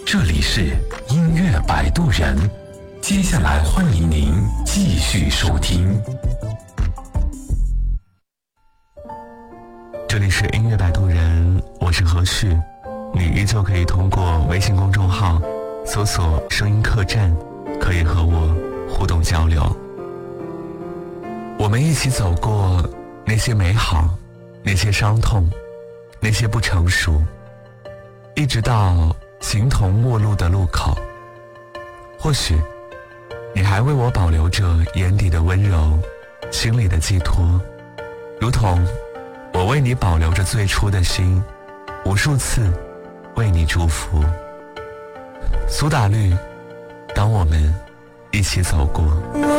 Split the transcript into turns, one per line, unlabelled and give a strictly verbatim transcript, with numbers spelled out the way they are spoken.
这里是音乐摆渡人，接下来欢迎您继续收听。
这里是音乐摆渡人，我是何旭，你依旧可以通过微信公众号搜索声音客栈，可以和我互动交流。我们一起走过那些美好，那些伤痛，那些不成熟，一直到形同陌路的路口。或许你还为我保留着眼底的温柔，心里的寄托，如同我为你保留着最初的心，无数次为你祝福。苏打绿，当我们一起走过。